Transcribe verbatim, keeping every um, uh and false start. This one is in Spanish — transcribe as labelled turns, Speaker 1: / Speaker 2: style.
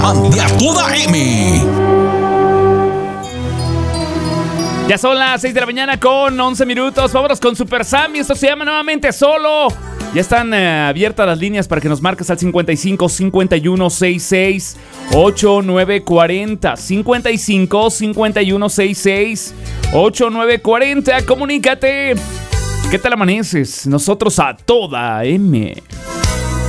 Speaker 1: Sam de A Toda M.
Speaker 2: Ya son las seis de la mañana con once minutos. Vámonos con Super Sam y esto se llama nuevamente Solo. Ya están eh, abiertas las líneas para que nos marques al cincuenta y cinco, cincuenta y uno, sesenta y seis, ochenta y nueve cuarenta. cincuenta y cinco, cincuenta y uno, sesenta y seis, ochenta y nueve cuarenta. Comunícate. ¿Qué tal amaneces? Nosotros a Toda M.